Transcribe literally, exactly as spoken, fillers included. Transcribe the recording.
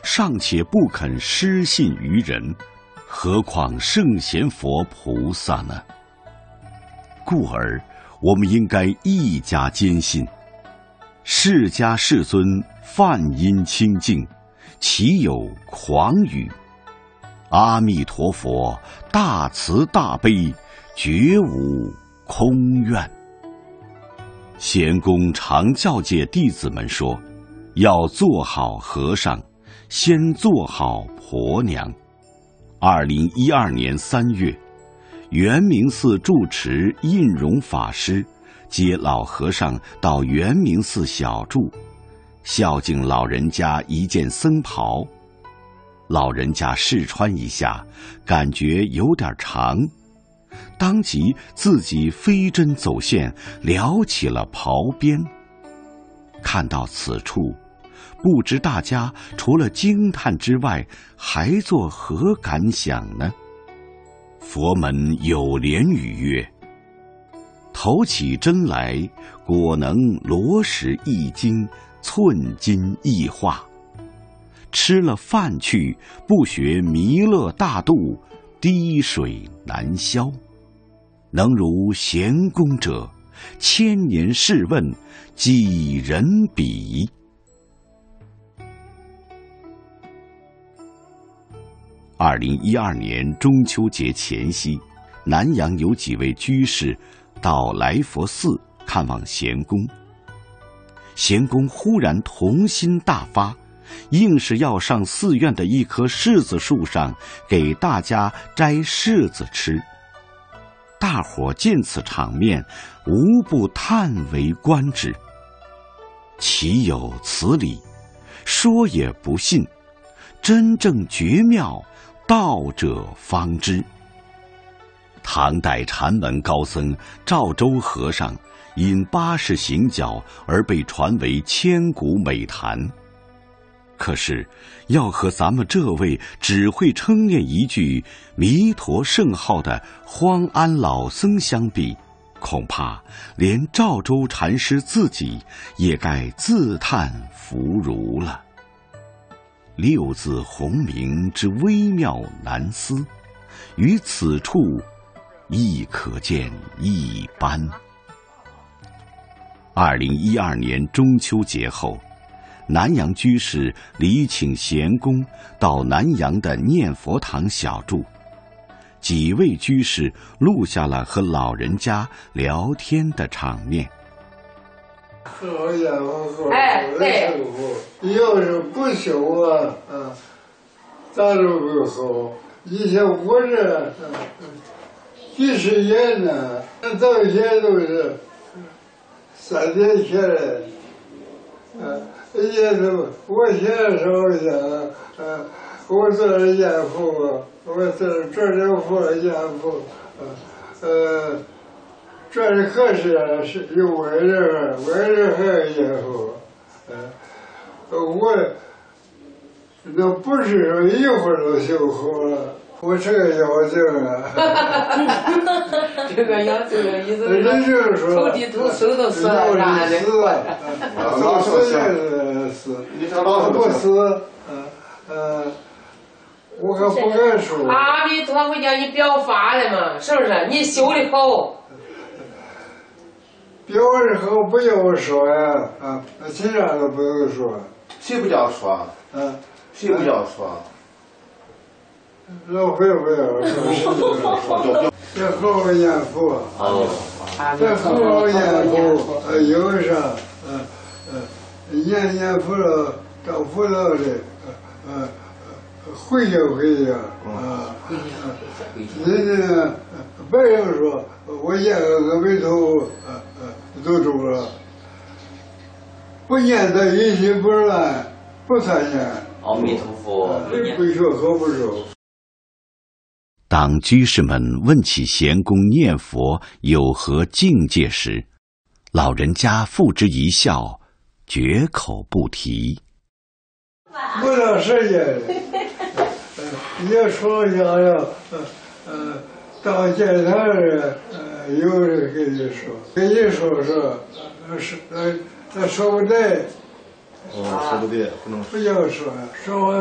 尚且不肯失信于人，何况圣贤佛菩萨呢？故而我们应该一家坚信，释迦世尊梵音清净，岂有诳语？阿弥陀佛大慈大悲，绝无空愿。贤公常教诫弟子们说，要做好和尚，先做好婆娘。二零一二年三月，圆明寺住持印容法师接老和尚到圆明寺小住，孝敬老人家一件僧袍。老人家试穿一下，感觉有点长，当即自己飞针走线撩起了袍边。看到此处，不知大家除了惊叹之外，还作何感想呢？佛门有莲语曰：投起针来，果能罗石一斤，寸金一化。吃了饭去，不学弥勒大度，滴水难消。能如贤公者，千年试问，几人比？二零一二年中秋节前夕，南阳有几位居士到来佛寺看望贤公。贤公忽然童心大发，硬是要上寺院的一棵柿子树上给大家摘柿子吃。大伙见此场面，无不叹为观止。岂有此理？说也不信，真正绝妙，道者方知。唐代禅门高僧赵州和尚因八十行脚而被传为千古美谈。可是要和咱们这位只会称念一句弥陀圣号的荒安老僧相比，恐怕连赵州禅师自己也该自叹弗如了。六字洪名之微妙难思，于此处亦可见一斑。二零一二年中秋节后，南阳居士礼请贤公到南阳的念佛堂小住，几位居士录下了和老人家聊天的场面。 好家伙，哎，对，要是不修啊，啊，咋都不好。以前我这几十年呢，早些都是三天起来，啊。也是，我现在说一下，呃，我做烟壶，我做做这壶烟壶，呃，做的可是是有味儿，味儿还有烟壶，呃，我那不是说一会儿就修好了。我这个妖精啊， 这个妖精的意思是说， 头地头手都死了，啥的。 老死也死，你这老不死，嗯呃，我可不敢说。 阿弥陀佛叫你表法的嘛，是不是？你修的好。 表的好不要说呀，啊，其他都不用说。 谁不叫说？ 嗯， 谁不叫说？ 老会不要说，这好好念佛，这好好念佛，呃，有啥，呃呃，念念佛了，找佛道的，呃呃，回家回家，啊，人家白人说，我念个阿弥陀佛，呃呃，都中了，不念他一心不乱，不参念。 阿弥陀佛， 不学好不熟。 当居士们问起贤公念佛有何境界时，老人家付之一笑，绝口不提。 不到时间，也说想要，呃呃，到见他人，呃，有人跟你说，跟你说说，呃是呃，他说不对。 哦，说不对，不能不要说，说完。